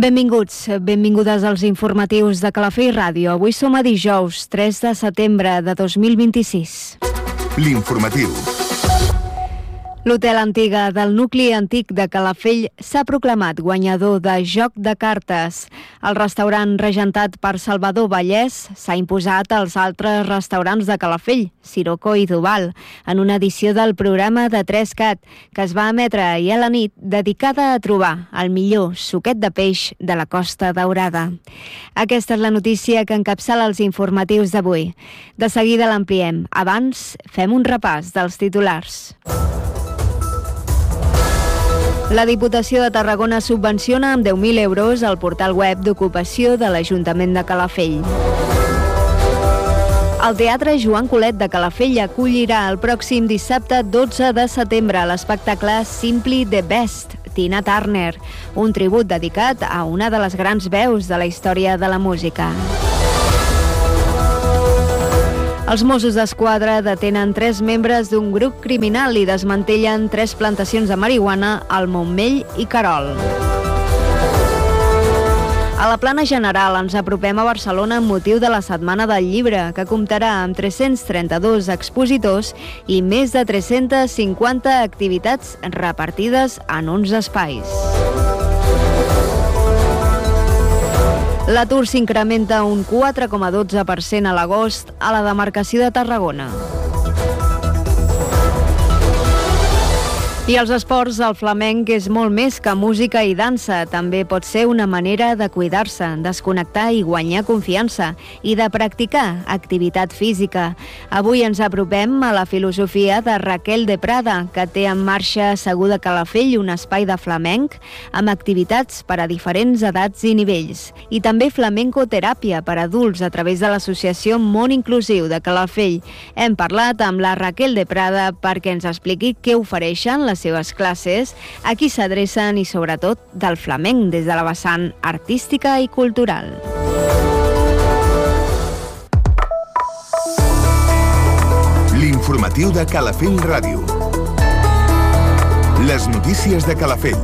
Benvingudes als informatius de Calafell Ràdio. Avui som a dijous, 3 de setembre de 2026. L'informatiu. L'Hotel Antiga del nucli antic de Calafell s'ha proclamat guanyador de Joc de Cartes. El restaurant regentat per Salvador Vallès s'ha imposat als altres restaurants de Calafell, Sirocco i Duval, en una edició del programa de 3CAT, que es va emetre ahir a la nit, dedicada a trobar el millor suquet de peix de la Costa Daurada. Aquesta és la notícia que encapçala els informatius d'avui. De seguida l'ampliem. Abans, fem un repàs dels titulars. La Diputació de Tarragona subvenciona amb 10.000 euros el portal web d'ocupació de l'Ajuntament de Calafell. El Teatre Joan Colet de Calafell acollirà el pròxim dissabte 12 de setembre l'espectacle Simply the Best, Tina Turner, un tribut dedicat a una de les grans veus de la història de la música. Els Mossos d'Esquadra detenen 3 membres d'un grup criminal i desmantellen 3 plantacions de marihuana al Montmell i Querol. A la Plana General ens apropem a Barcelona amb motiu de la Setmana del Llibre, que comptarà amb 332 expositors i més de 350 activitats repartides en 11 espais. L'atur s'incrementa un 4,12% a l'agost a la demarcació de Tarragona. I als esports, el flamenc és molt més que música i dansa. També pot ser una manera de cuidar-se, desconnectar i guanyar confiança i de practicar activitat física. Avui ens apropem a la filosofia de Raquel de Prada, que té en marxa Asseguda Calafell un espai de flamenc amb activitats per a diferents edats i nivells. I també flamencoteràpia per a adults a través de l'associació Món Inclusiu de Calafell. Hem parlat amb la Raquel de Prada perquè ens expliqui què ofereixen les seves classes, a qui s'adrecen i, sobretot, del flamenc des de la vessant artística i cultural. L'informatiu de Calafell Ràdio. Les notícies de Calafell.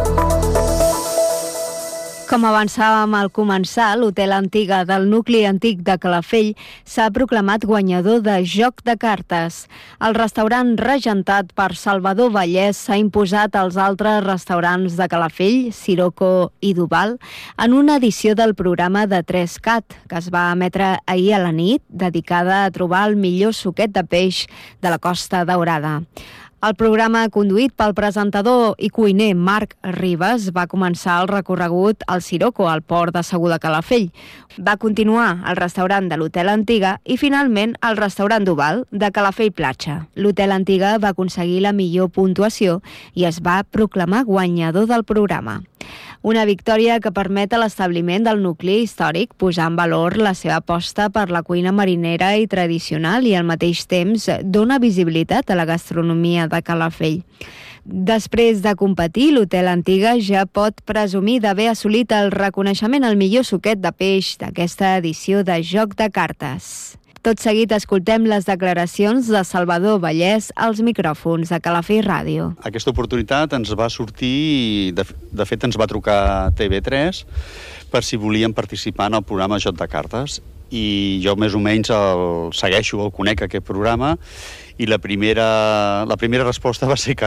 Com avançàvem al començar, l'Hotel Antiga del nucli antic de Calafell s'ha proclamat guanyador de Joc de Cartes. El restaurant regentat per Salvador Vallès s'ha imposat als altres restaurants de Calafell, Sirocco i Duval, en una edició del programa de 3CAT, que es va emetre ahir a la nit, dedicada a trobar el millor suquet de peix de la Costa Daurada. El programa, conduït pel presentador i cuiner Marc Ribas, va començar el recorregut al Sirocco, al port de Segur de Calafell. Va continuar al restaurant de l'Hotel Antiga i, finalment, al restaurant Duval de Calafell Platja. L'Hotel Antiga va aconseguir la millor puntuació i es va proclamar guanyador del programa. Una victòria que permet a l'establiment del nucli històric posar en valor la seva aposta per la cuina marinera i tradicional i al mateix temps dona visibilitat a la gastronomia de Calafell. Després de competir, l'Hotel Antiga ja pot presumir d'haver assolit el reconeixement al millor suquet de peix d'aquesta edició de Joc de Cartes. Tot seguit escoltem les declaracions de Salvador Vallès als micròfons de Calafell Ràdio. Aquesta oportunitat ens va sortir, de fet ens va trucar TV3 per si volíem participar en el programa Joc de Cartes. I jo més o menys el segueixo, el conec aquest programa, i la primera resposta va ser que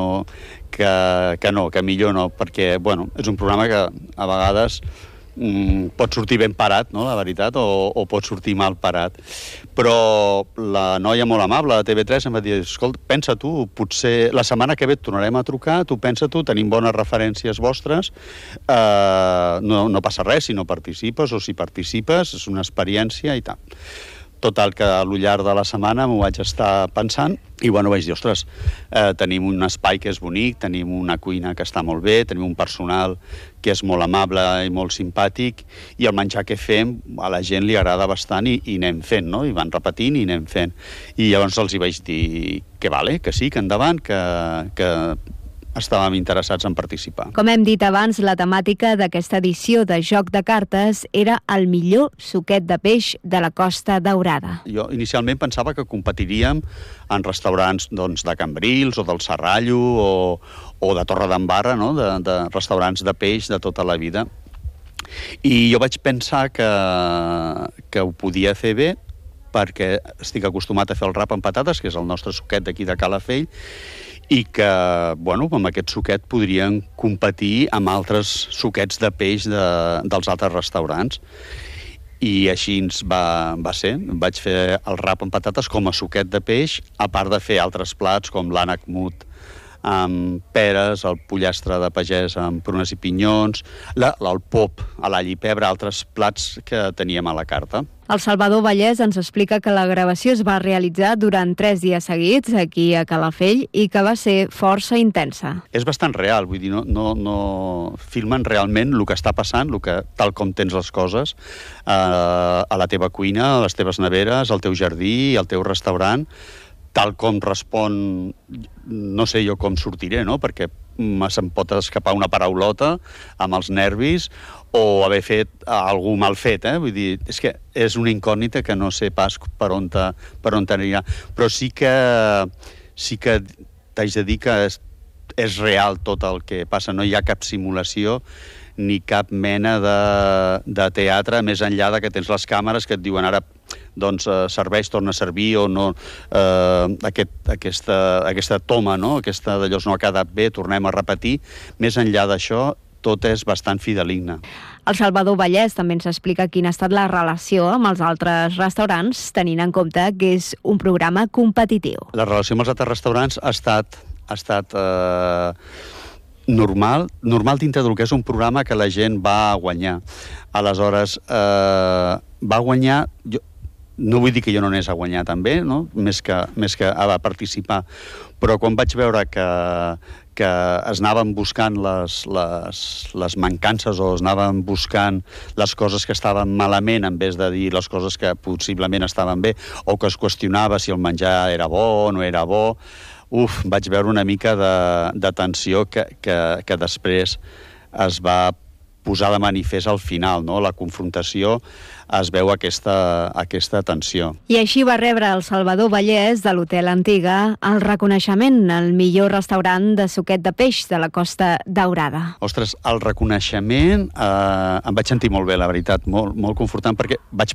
millor no, perquè és un programa que a vegades pot sortir ben parat, no, la veritat, o pot sortir mal parat. Però la noia molt amable de TV3 em va dir: escolta, pensa tu, potser la setmana que ve et tornarem a trucar, tu pensa tu, tenim bones referències vostres, no passa res si no participes, o si participes, és una experiència i tal. Total, que a lo llarg de la setmana m'ho vaig estar pensant i vaig dir, ostres, tenim un espai que és bonic, tenim una cuina que està molt bé, tenim un personal que és molt amable i molt simpàtic, i el menjar que fem a la gent li agrada bastant i anem fent, no? I van repetint i anem fent. I llavors els hi vaig dir que sí, que endavant, que estàvem interessats en participar. Com hem dit abans, la temàtica d'aquesta edició de Joc de Cartes era el millor suquet de peix de la Costa Daurada. Jo inicialment pensava que competiríem en restaurants de Cambrils o del Serrallo o de Torredembarra, no? de restaurants de peix de tota la vida. I jo vaig pensar que ho podia fer bé, perquè estic acostumat a fer el rap amb patates, que és el nostre suquet d'aquí de Calafell, i que, bueno, amb aquest suquet podrien competir amb altres suquets de peix dels altres restaurants. I així va ser. Vaig fer el rap amb patates com a suquet de peix, a part de fer altres plats com l'ànec mut amb peres, el pollastre de pagès amb prunes i pinyons, el pop a l'all i pebre, altres plats que teníem a la carta. El Salvador Vallès ens explica que la gravació es va realitzar durant 3 dies seguits aquí a Calafell i que va ser força intensa. És bastant real, vull dir, no filmen realment el que està passant, tal com tens les coses a la teva cuina, a les teves neveres, al teu jardí, al teu restaurant, tal com respon, no sé jo com sortiré, no? Perquè se'm pot escapar una paraulota amb els nervis o haver fet algú mal fet, Vull dir, és que és una incògnita que no sé pas per on anirà. Però sí que t'haig de dir que és real tot el que passa, no hi ha cap simulació ni cap mena de teatre, més enllà de que tens les càmeres que et diuen ara doncs serveix, torna a servir o no, aquesta toma, no? Aquesta d'allò no ha quedat bé, tornem a repetir. Més enllà d'això, tot és bastant fideligne. El Salvador Vallès també ens explica quina ha estat la relació amb els altres restaurants, tenint en compte que és un programa competitiu. La relació amb els altres restaurants ha estat normal dintre del que és un programa que la gent va guanyar. Aleshores, va guanyar... No vull dir que jo no anés a guanyar també, no? Més que a participar, però quan vaig veure que es anaven buscant les mancances o es anaven buscant les coses que estaven malament en vez de dir les coses que possiblement estaven bé o que es qüestionava si el menjar era bo o no era bo, vaig veure una mica de tensió que després es va posar de manifest al final, no? La confrontació, es veu aquesta tensió. I així va rebre el Salvador Vallès de l'Hotel Antiga el reconeixement al millor restaurant de suquet de peix de la Costa Daurada. Ostres, el reconeixement em vaig sentir molt bé, la veritat, molt, molt confortant, perquè vaig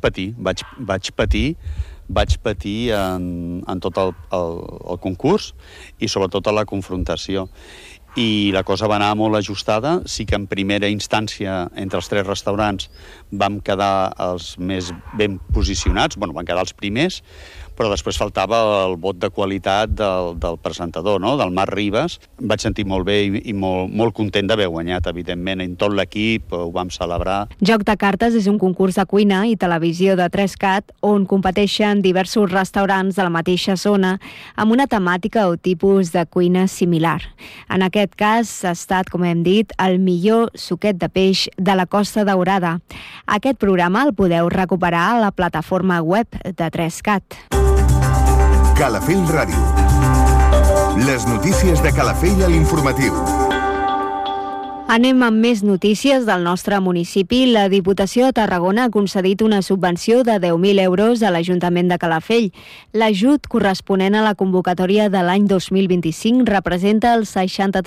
patir en tot el concurs i sobretot a la confrontació. I la cosa va anar molt ajustada. Sí que en primera instància, entre els 3 restaurants, vam quedar els més ben posicionats, van quedar els primers, però després faltava el vot de qualitat del presentador, no? Del Marc Ribas. Em vaig sentir molt bé i molt content d'haver guanyat, evidentment. En tot l'equip ho vam celebrar. Joc de cartes és un concurs de cuina i televisió de 3CAT on competeixen diversos restaurants de la mateixa zona amb una temàtica o tipus de cuina similar. En aquest cas ha estat, com hem dit, el millor suquet de peix de la Costa Daurada. Aquest programa el podeu recuperar a la plataforma web de 3CAT. Calafell Ràdio. Les notícies de Calafell a l'informatiu. Anem amb més notícies del nostre municipi. La Diputació de Tarragona ha concedit una subvenció de 10.000 euros a l'Ajuntament de Calafell. L'ajut corresponent a la convocatòria de l'any 2025 representa el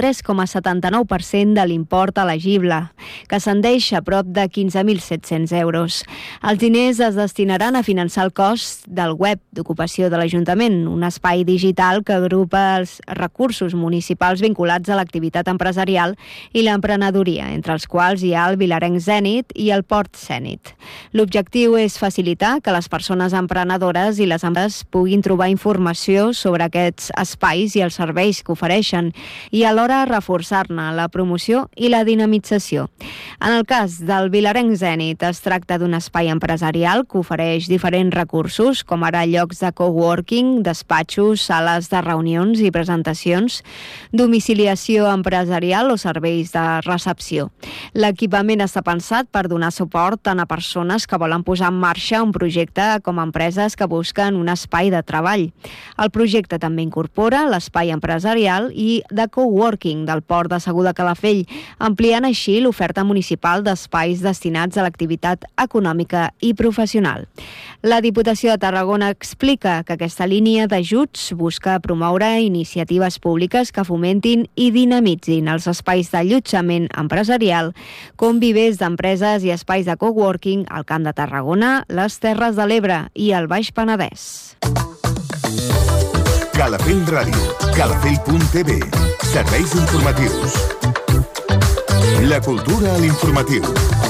63,79% de l'import elegible, que ascendeix a prop de 15.700 euros. Els diners es destinaran a finançar el cost del web d'ocupació de l'Ajuntament, un espai digital que agrupa els recursos municipals vinculats a l'activitat empresarial i l'emprenedoria, entre els quals hi ha el Vilarenc Zenit i el Port Zenit. L'objectiu és facilitar que les persones emprenedores i les empreses puguin trobar informació sobre aquests espais i els serveis que ofereixen i alhora reforçar-ne la promoció i la dinamització. En el cas del Vilarenc Zenit es tracta d'un espai empresarial que ofereix diferents recursos, com ara llocs de coworking, despatxos, sales de reunions i presentacions, domiciliació empresarial o serveis de recepció. L'equipament està pensat per donar suport tant a persones que volen posar en marxa un projecte com a empreses que busquen un espai de treball. El projecte també incorpora l'espai empresarial i de coworking del Port de Segur de Calafell, ampliant així l'oferta municipal d'espais destinats a l'activitat econòmica i professional. La Diputació de Tarragona explica que aquesta línia d'ajuts busca promoure iniciatives públiques que fomentin i dinamitzin els espais d'allotjament desenvolupament empresarial, com vivers d'empreses i espais de coworking al Camp de Tarragona, les Terres de l'Ebre i el Baix Penedès. Calafell Ràdio, calafell.tv, serveis informatius. La cultura a l'informatiu.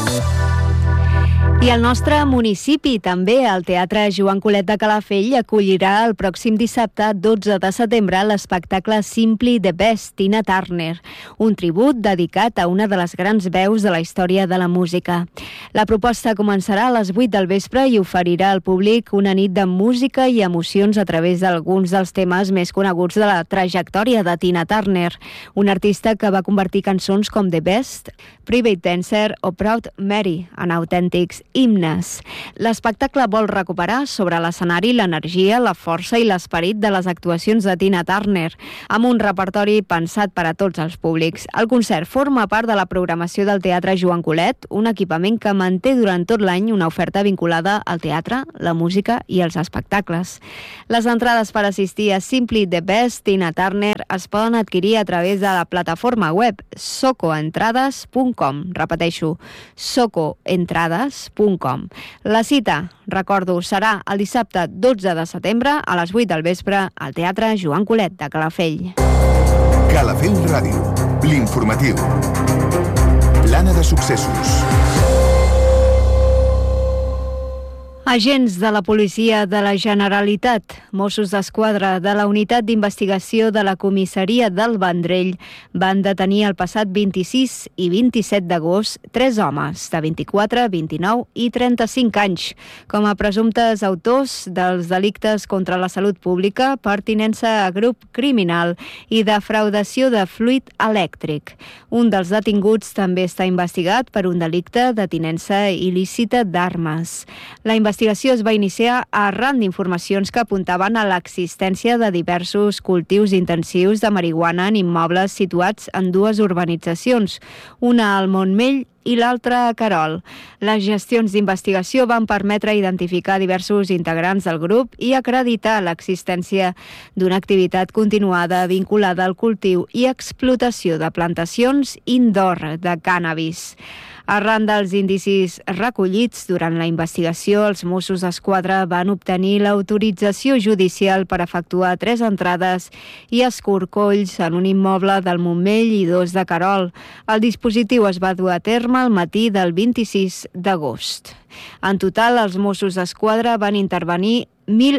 I el nostre municipi, també, el Teatre Joan Colet de Calafell, acollirà el pròxim dissabte, 12 de setembre, l'espectacle Simply the Best, Tina Turner, un tribut dedicat a una de les grans veus de la història de la música. La proposta començarà a les 8 del vespre i oferirà al públic una nit de música i emocions a través d'alguns dels temes més coneguts de la trajectòria de Tina Turner, una artista que va convertir cançons com The Best, Private Dancer o Proud Mary en autèntics himnes. L'espectacle vol recuperar sobre l'escenari l'energia, la força i l'esperit de les actuacions de Tina Turner, amb un repertori pensat per a tots els públics. El concert forma part de la programació del Teatre Joan Colet, un equipament que manté durant tot l'any una oferta vinculada al teatre, la música i els espectacles. Les entrades per assistir a Simply the Best Tina Turner es poden adquirir a través de la plataforma web socoentrades.com. Repeteixo, socoentrades.com. La cita, recordo, serà el dissabte 12 de setembre a les 8 del vespre al Teatre Joan Colet de Calafell. Calafell Ràdio, l'informatiu. Plana de successos. Agents de la Policia de la Generalitat, Mossos d'Esquadra de la Unitat d'Investigació de la Comissaria del Vendrell van detenir el passat 26 i 27 d'agost 3 homes de 24, 29 i 35 anys com a presumptes autors dels delictes contra la salut pública, pertinença a grup criminal i defraudació de fluid elèctric. Un dels detinguts també està investigat per un delicte de tinença il·lícita d'armes. La investigació es va iniciar arran d'informacions que apuntaven a l'existència de diversos cultius intensius de marihuana en immobles situats en dues urbanitzacions, una al Montmell i l'altra a Querol. Les gestions d'investigació van permetre identificar diversos integrants del grup i acreditar l'existència d'una activitat continuada vinculada al cultiu i explotació de plantacions indoor de cànnabis. Arran dels indicis recollits durant la investigació, els Mossos d'Esquadra van obtenir l'autorització judicial per efectuar 3 entrades i escorcolls en un immoble del Montmell i 2 de Querol. El dispositiu es va dur a terme al matí del 26 d'agost. En total, els Mossos d'Esquadra van intervenir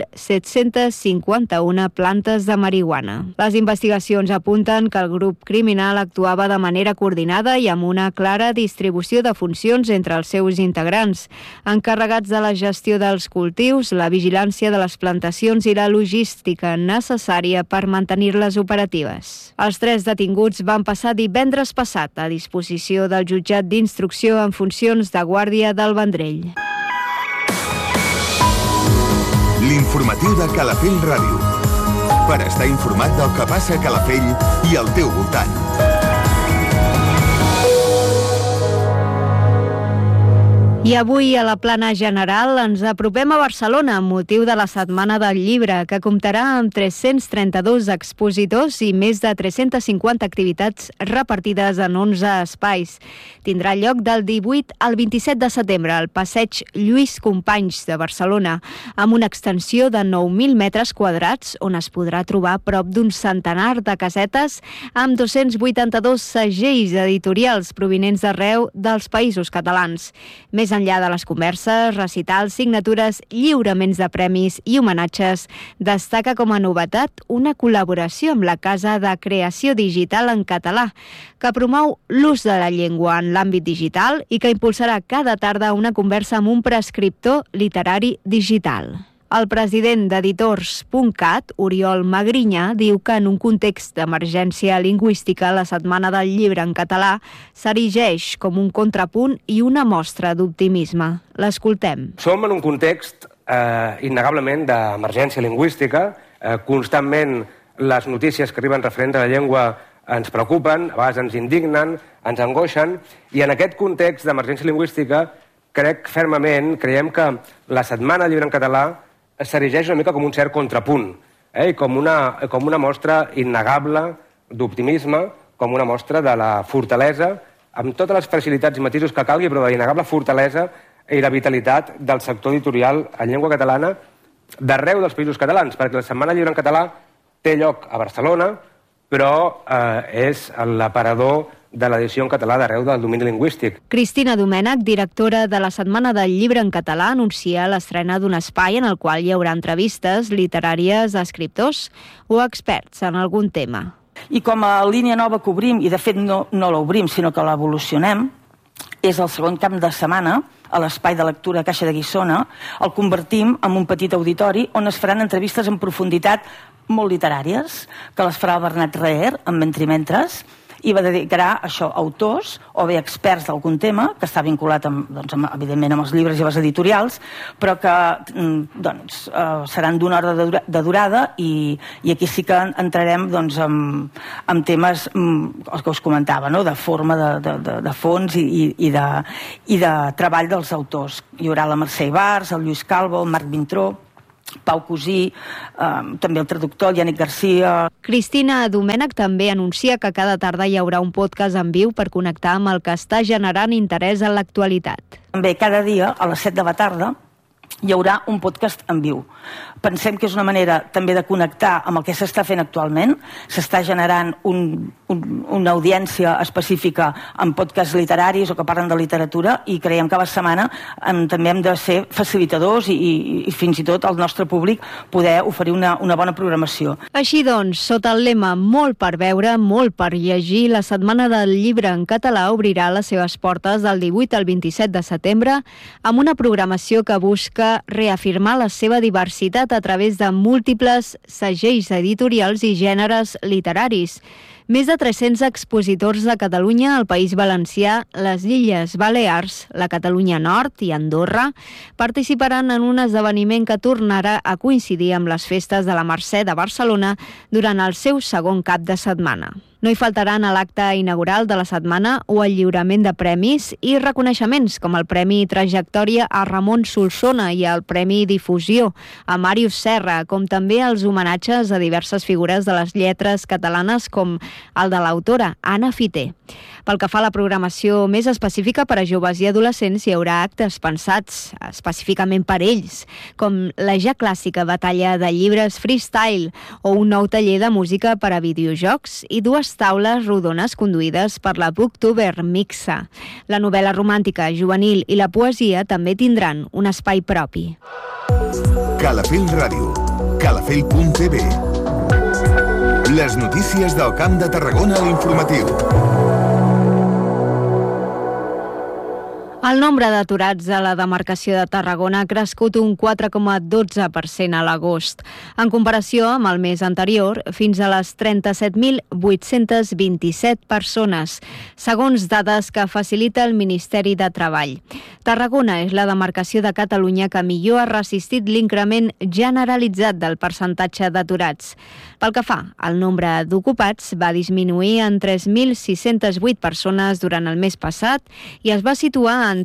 1.751 plantes de marihuana. Les investigacions apunten que el grup criminal actuava de manera coordinada i amb una clara distribució de funcions entre els seus integrants, encarregats de la gestió dels cultius, la vigilància de les plantacions i la logística necessària per mantenir-les operatives. Els 3 detinguts van passar divendres passat a disposició del jutjat d'instrucció en funcions de guàrdia del Vendrell. L'informatiu de Calafell Ràdio. Per estar informat del que passa a Calafell i al teu voltant. I avui a la plana general ens apropem a Barcelona amb motiu de la Setmana del Llibre, que comptarà amb 332 expositors i més de 350 activitats repartides en 11 espais. Tindrà lloc del 18 al 27 de setembre al Passeig Lluís Companys de Barcelona, amb una extensió de 9.000 metres quadrats on es podrà trobar prop d'un centenar de casetes amb 282 segells editorials provinents d'arreu dels països catalans. Més enllà de les converses, recitals, signatures, lliuraments de premis i homenatges, destaca com a novetat una col·laboració amb la Casa de Creació Digital en Català, que promou l'ús de la llengua en l'àmbit digital i que impulsarà cada tarda una conversa amb un prescriptor literari digital. El president d'Editors.cat, Oriol Magrinyà, diu que en un context d'emergència lingüística la Setmana del Llibre en català s'erigeix com un contrapunt i una mostra d'optimisme. L'escoltem. Som en un context innegablement d'emergència lingüística. Constantment les notícies que arriben referents a la llengua ens preocupen, a vegades ens indignen, ens angoixen, i en aquest context d'emergència lingüística creiem que la Setmana del Llibre en català s'erigeix una mica com un cert contrapunt, i com una mostra innegable d'optimisme, com una mostra de la fortalesa amb totes les facilitats i matisos que calgui, però d'innegable fortalesa i la vitalitat del sector editorial en llengua catalana d'arreu dels països catalans, perquè la Setmana Lliure en català té lloc a Barcelona, però és l'aparador de l'edició en català d'arreu del domini lingüístic. Cristina Domènech, directora de la Setmana del Llibre en català, anuncia l'estrena d'un espai en el qual hi haurà entrevistes literàries a escriptors o experts en algun tema. I com a línia nova que obrim, i de fet no l'obrim, sinó que l'evolucionem, és el segon cap de setmana, a l'espai de lectura Caixa de Guissona, el convertim en un petit auditori on es faran entrevistes en profunditat molt literàries, que les farà Bernat Reher, en Mentrimentres, i va dedicar això a autors o bé experts d'algun tema, que està vinculat evidentment amb els llibres i les editorials, però que seran d'una hora de durada i aquí sí que entrarem en temes els que us comentava, de forma, de fons i de treball dels autors. Hi haurà la Mercè Ibars, el Lluís Calvo, el Marc Vintró, Pau Cosí, també el traductor, el Yannick Garcia. Cristina Domènech també anuncia que cada tarda hi haurà un podcast en viu per connectar amb el que està generant interès en l'actualitat. També cada dia, a les 7 de la tarda, hi haurà un podcast en viu. Pensem que és una manera també de connectar amb el que s'està fent actualment. S'està generant una audiència específica en podcasts literaris o que parlen de literatura i creiem que a la setmana també hem de ser facilitadors i fins i tot al nostre públic poder oferir una bona programació. Així doncs, sota el lema Molt per veure, molt per llegir, la Setmana del Llibre en català obrirà les seves portes del 18 al 27 de setembre amb una programació que busca reafirmar la seva diversitat a través de múltiples segells editorials i gèneres literaris. Més de 300 expositors de Catalunya, el País Valencià, les Illes Balears, la Catalunya Nord i Andorra participaran en un esdeveniment que tornarà a coincidir amb les festes de la Mercè de Barcelona durant el seu segon cap de setmana. No hi faltaran a l'acte inaugural de la setmana o el lliurament de premis i reconeixements com el Premi Trajectòria a Ramon Solsona i el Premi Difusió a Màrius Serra, com també els homenatges a diverses figures de les lletres catalanes com el de l'autora Anna Fité. Pel que fa a la programació més específica per a joves i adolescents, hi haurà actes pensats específicament per ells, com la ja clàssica batalla de llibres freestyle o un nou taller de música per a videojocs i dues taules rodones conduïdes per la Booktuber Mixa. La novel·la romàntica, juvenil i la poesia també tindran un espai propi. Calafell Ràdio, calafell.tv. Les notícies del Camp de Tarragona a l'informatiu. El nombre d'aturats a la demarcació de Tarragona ha crescut un 4,12% a l'agost, en comparació amb el mes anterior, fins a les 37.827 persones, segons dades que facilita el Ministeri de Treball. Tarragona és la demarcació de Catalunya que millor ha resistit l'increment generalitzat del percentatge d'aturats. Pel que fa al nombre d'ocupats, va disminuir en 3.608 persones durant el mes passat i es va situar en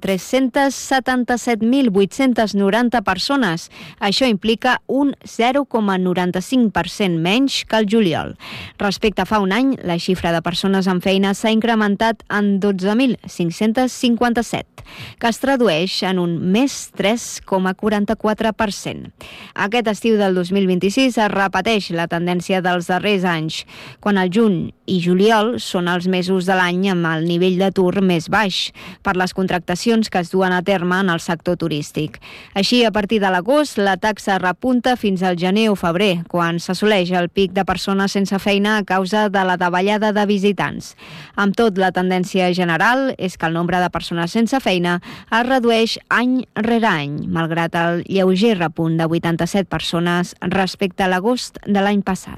377.890 persones. Això implica un 0,95% menys que el juliol. Respecte a fa un any, la xifra de persones amb feina s'ha incrementat en 12.557, que es tradueix en un més 3,44%. Aquest estiu del 2026 es repeteix la tendència dels darrers anys, quan el juny i juliol són els mesos de l'any amb el nivell d'atur més baix, per les contractacions que es duen a terme en el sector turístic. Així, a partir de l'agost, la taxa repunta fins al gener o febrer, quan s'assoleix el pic de persones sense feina a causa de la davallada de visitants. Amb tot, la tendència general és que el nombre de persones sense feina es redueix any rere any, malgrat el lleuger repunt de 87 persones respecte a l'agost de l'any passat.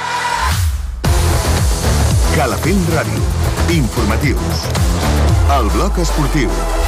Calafell Ràdio. Informatius. El bloc esportiu.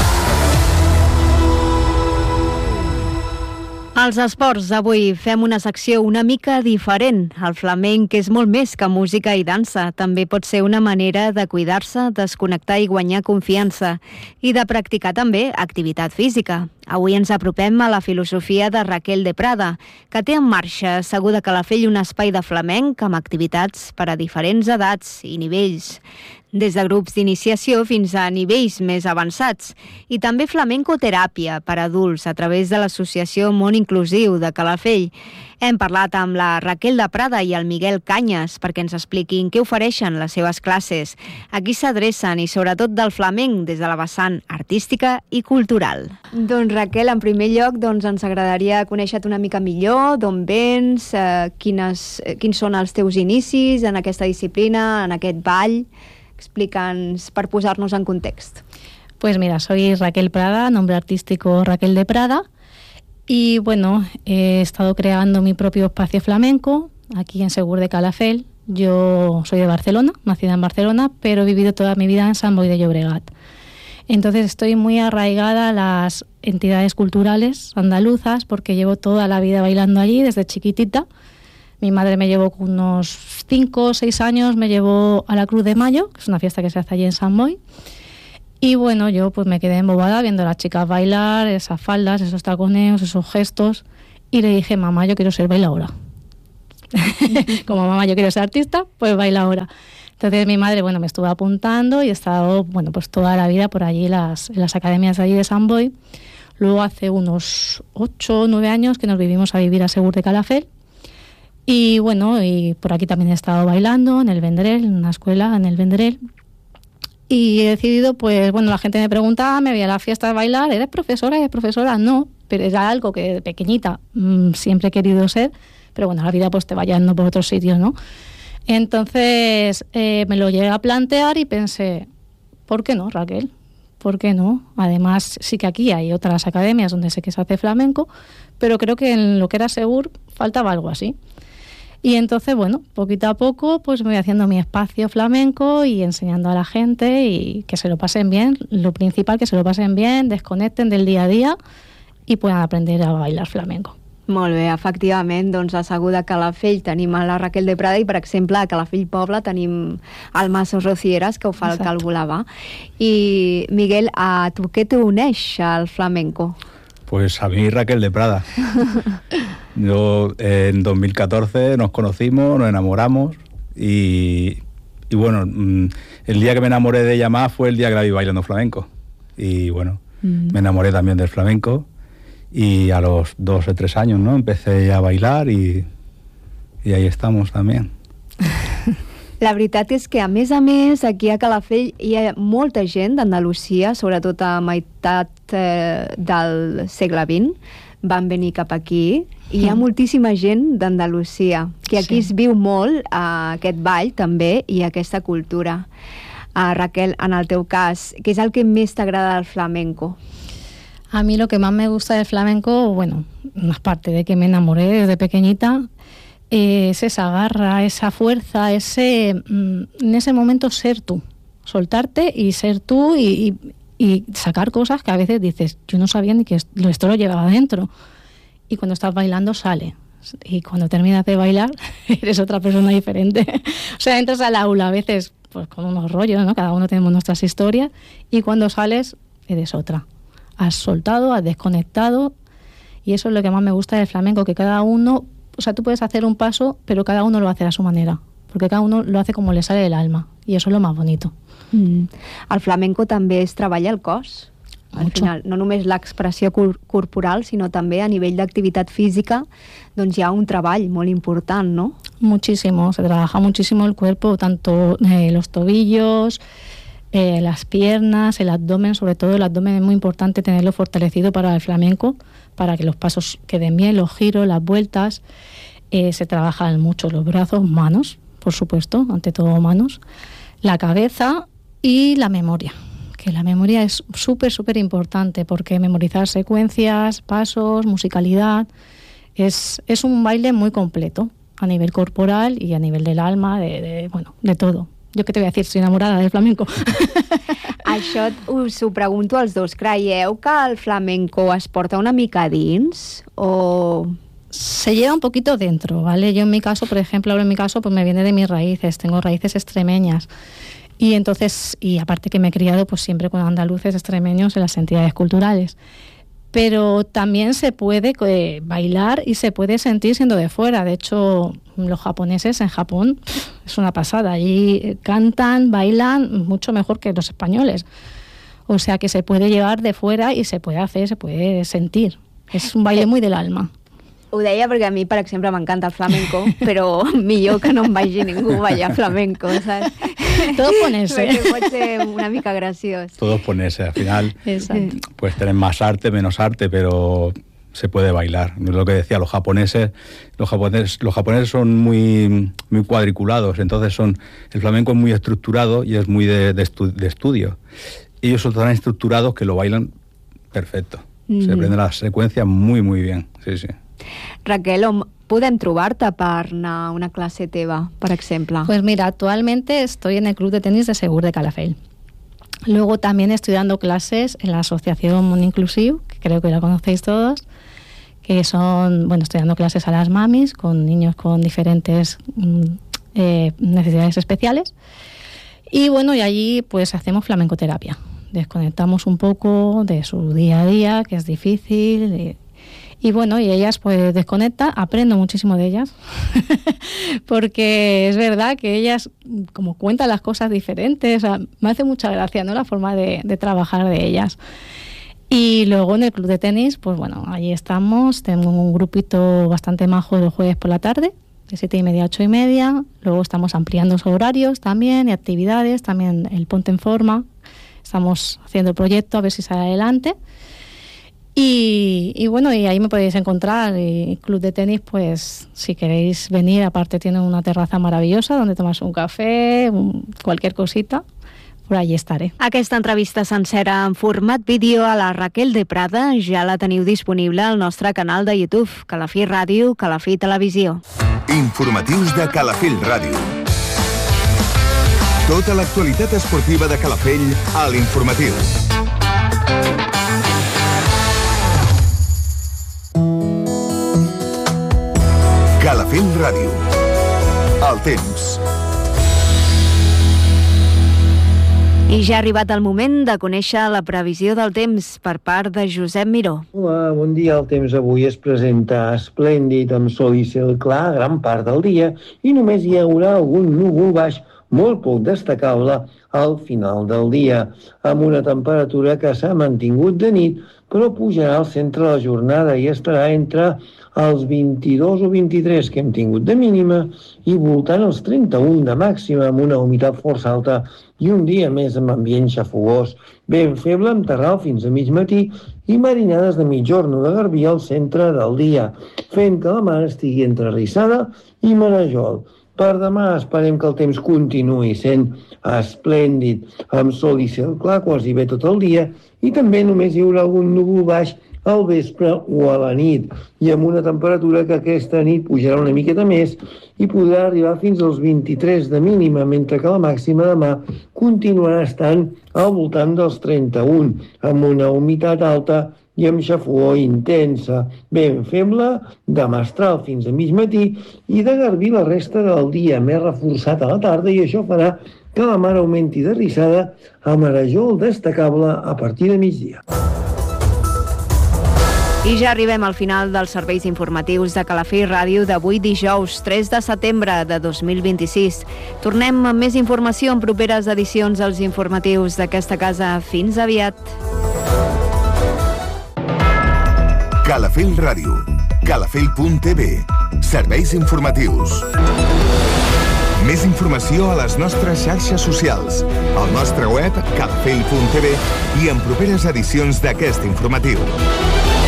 Als esports, avui fem una secció una mica diferent. El flamenc és molt més que música i dansa. També pot ser una manera de cuidar-se, desconnectar i guanyar confiança. I de practicar també activitat física. Avui ens apropem a la filosofia de Raquel de Prada, que té en marxa, segur de Calafell, un espai de flamenc amb activitats per a diferents edats i nivells. des de grups d'iniciació fins a nivells més avançats, i també flamencoteràpia per adults a través de l'Associació Món Inclusiu de Calafell. Hem parlat amb la Raquel de Prada i el Miguel Canyes perquè ens expliquin què ofereixen les seves classes, a qui s'adrecen i sobretot del flamenc des de la vessant artística i cultural. Doncs Raquel, en primer lloc ens agradaria conèixer-te una mica millor, d'on vens, quins són els teus inicis en aquesta disciplina, en aquest ball. Explica'ns per posar-nos en context. Pues mira, soy Raquel Prada, nombre artístico Raquel de Prada. Y bueno, he estado creando mi propio espacio flamenco aquí en Segur de Calafell. Yo soy de Barcelona, nacida en Barcelona, pero he vivido toda mi vida en Sant Boi de Llobregat. Entonces estoy muy arraigada a las entidades culturales andaluzas porque llevo toda la vida bailando allí desde chiquitita. Mi madre me llevó con unos 5 o 6 años, me llevó a la Cruz de Mayo, que es una fiesta que se hace allí en Sant Boi. Y bueno, yo pues me quedé embobada viendo a las chicas bailar, esas faldas, esos taconeos, esos gestos. Y le dije, mamá, yo quiero ser bailaora. Como mamá, yo quiero ser artista, pues bailaora. Entonces mi madre, bueno, me estuvo apuntando y he estado, bueno, pues toda la vida por allí en las academias de allí de Sant Boi. Luego hace unos 8 o 9 años que nos vivimos a vivir a Segur de Calafell. Y bueno, y por aquí también he estado bailando en el Vendrell, en una escuela en el Vendrell. Y he decidido, pues bueno, la gente me preguntaba, me veía a la fiesta de bailar, ¿eres profesora? ¿Eres profesora? No, pero era algo que de pequeñita siempre he querido ser, pero bueno, la vida pues te va yendo por otros sitios, ¿no? Entonces me lo llegué a plantear y pensé, ¿por qué no, Raquel? ¿Por qué no? Además, sí que aquí hay otras academias donde sé que se hace flamenco, pero creo que en lo que era Segur faltaba algo así. Y entonces, bueno, poquito a poco pues me voy haciendo mi espacio flamenco y enseñando a la gente y que se lo pasen bien. Lo principal, que se lo pasen bien, desconecten del día a día i puedan aprender a bailar flamenco. Molt bé, efectivament, doncs a Segur de Calafell tenim a la Raquel de Prada i, per exemple, a Calafell Poble tenim el Masos Rocieres, que ho fa el Calvolava. I, Miguel, a tu què t'uneix al flamenco? Pues a mí Raquel de Prada. Yo en 2014 nos conocimos, nos enamoramos y bueno, el día que me enamoré de ella más fue el día que la vi bailando flamenco. Y bueno, me enamoré también del flamenco y a los 2 o 3 años, ¿no? Empecé a bailar y ahí estamos también. La veritat és que, a més, aquí a Calafell hi ha molta gent d'Andalusia, sobretot a meitat del segle XX, van venir cap aquí, i hi ha moltíssima gent d'Andalusia, que aquí es viu molt aquest ball també i aquesta cultura. Raquel, en el teu cas, què és el que més t'agrada del flamenco? A mí lo que más me gusta del flamenco, bueno, aparte de que me enamoré desde pequeñita, es esa garra, esa fuerza, en ese momento ser tú, soltarte y ser tú y sacar cosas que a veces dices, yo no sabía ni que esto lo llevaba dentro. Y cuando estás bailando sale. Y cuando terminas de bailar eres otra persona diferente. O sea, entras al aula a veces pues con unos rollos, ¿no? Cada uno tenemos nuestras historias y cuando sales eres otra. Has soltado, has desconectado y eso es lo que más me gusta del flamenco, que cada uno... O sea, tú puedes hacer un paso, pero cada uno lo hace a su manera, porque cada uno lo hace como le sale del alma, y eso es lo más bonito. El flamenco també es treballa el cos. Al final, no només l'expressió corporal, sinó també a nivell d'activitat física, doncs hi ha un treball molt important, ¿no? Muchísimo, se trabaja muchísimo el cuerpo, tanto los tobillos, las piernas, el abdomen, sobre todo el abdomen es muy importante tenerlo fortalecido para el flamenco, para que los pasos queden bien, los giros, las vueltas. Se trabajan mucho los brazos, manos, por supuesto, ante todo manos, la cabeza y la memoria, que la memoria es súper, súper importante, porque memorizar secuencias, pasos, musicalidad, es un baile muy completo a nivel corporal y a nivel del alma, de todo. Jo què te voy a decir, soy enamorada del flamenco. Això us ho pregunto als dos. Creieu que el flamenco es porta una mica dins o...? Se lleva un poquito dentro, ¿vale? Yo en mi caso, por ejemplo, ahora en mi caso, pues me viene de mis raíces, tengo raíces extremeñas. Y entonces, y aparte que me he criado pues siempre con andaluces extremeños en las entidades culturales. Pero también se puede bailar y se puede sentir siendo de fuera. De hecho, los japoneses en Japón es una pasada. Allí cantan, bailan mucho mejor que los españoles. O sea que se puede llevar de fuera i se puede hacer, se puede sentir. És un baile muy del alma. Ho deia perquè a mi, per exemple, m'encanta el flamenco, però millor que no em vagi ningú ballar flamenco, saps? Todo ponerse. Perquè pot ser una mica graciós. Todo ponerse, al final. Pues tener más arte, menos arte, pero se puede bailar. Es lo que decía, los japoneses son muy cuadriculados, entonces el flamenco es muy estructurado y es muy de estudio. Ellos son tan estructurados que lo bailan perfecto. Se aprenden las secuencias muy, muy bien. Sí, sí. Raquel, on podem trobar-te per anar a una clase teva, per exemple? Pues mira, actualmente estoy en el Club de Tenis de Segur de Calafell. Luego también estoy dando clases en la Asociación Mundo Inclusive, que creo que la conocéis todos, que son, estoy dando clases a las mamis con niños con diferentes necesidades especiales. Y y allí pues hacemos flamencoterapia. Desconectamos un poco de su día a día, que es difícil, y ellas pues desconectan, aprendo muchísimo de ellas, porque es verdad que ellas como cuentan las cosas diferentes, o sea, me hace mucha gracia, ¿no?, la forma de trabajar de ellas. Y luego en el Club de Tenis, pues allí estamos, tengo un grupito bastante majo los jueves por la tarde, de 7:30 a 8:30, luego estamos ampliando los horarios también y actividades, también el Ponte en Forma, estamos haciendo el proyecto a ver si sale adelante. Y ahí me podéis encontrar. El Club de Tenis, pues si queréis venir, aparte tiene una terraza maravillosa donde tomarse un café, cualquier cosita, por allí estaré. Aquesta entrevista sencera en format vídeo a la Raquel de Prada ja la teniu disponible al nostre canal de YouTube, Calafell Ràdio, Calafell Televisió. Informatius de Calafell Ràdio. Tota l'actualitat esportiva de Calafell a l'Informatiu. Calafell Ràdio. El temps. I ja ha arribat el moment de conèixer la previsió del temps per part de Josep Miró. Hola, bon dia. El temps avui es presenta esplèndid, amb sol i cel clar gran part del dia, i només hi haurà algun núvol baix molt poc destacable al final del dia, amb una temperatura que s'ha mantingut de nit, però pujarà al centre de la jornada i estarà entre els 22 o 23 que hem tingut de mínima i voltant els 31 de màxima, amb una humitat força alta i un dia més amb ambient xafogós, ben feble amb terral fins a mig matí i marinades de mitjorn o de garbí al centre del dia, fent que la mar estigui entre Rissada i Marajol. Per demà esperem que el temps continuï sent esplèndid, amb sol i cel clar quasi bé tot el dia, i també només hi haurà algun núvol baix al vespre o a la nit, i amb una temperatura que aquesta nit pujarà una miqueta més i podrà arribar fins als 23 de mínima, mentre que la màxima demà continuarà estant al voltant dels 31, amb una humitat alta i amb xafogor intensa, ben feble, de mestral fins a mig matí i de garbí la resta del dia, més reforçat a la tarda, i això farà que la mar augmenti de rissada a Marajol destacable a partir de migdia. I ja arribem al final dels serveis informatius de Calafell Ràdio d'avui dijous 3 de setembre de 2026. Tornem amb més informació en properes edicions dels informatius d'aquesta casa. Fins aviat. Calafell Ràdio. Calafell.tv. Serveis informatius. Més informació a les nostres xarxes socials, al nostre web calafell.tv i en properes edicions d'aquest informatiu.